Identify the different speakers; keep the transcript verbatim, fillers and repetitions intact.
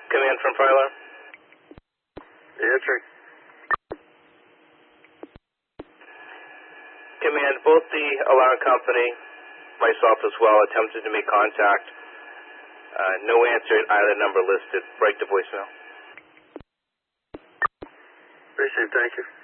Speaker 1: Command from fire alarm.
Speaker 2: Answering.
Speaker 1: Command, both the alarm company, myself as well, attempted to make contact. Uh, no answer at either number listed. Break the voicemail.
Speaker 2: Appreciate it. Thank you.